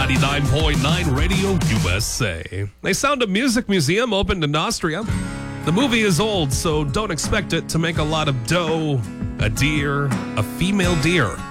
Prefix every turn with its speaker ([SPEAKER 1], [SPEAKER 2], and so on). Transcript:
[SPEAKER 1] 99.9 Radio USA. A Sound of Music museum opened in Austria. The movie is old, so don't expect it to make a lot of dough. A deer, a female deer,